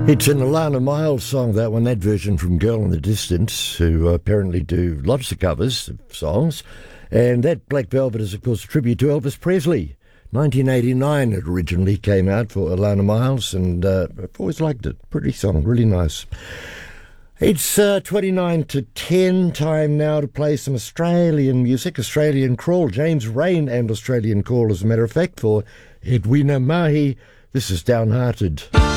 It's an Alana Miles song, that one, that version from Girl in the Distance, who apparently do lots of covers of songs. And that Black Velvet is, of course, a tribute to Elvis Presley. 1989 it originally came out for Alana Miles, and I've always liked it. Pretty song, really nice. It's 29 to 10, time now to play some Australian music. Australian Crawl, James Rain and Australian Call, as a matter of fact, for Edwina Mahi. This is Downhearted.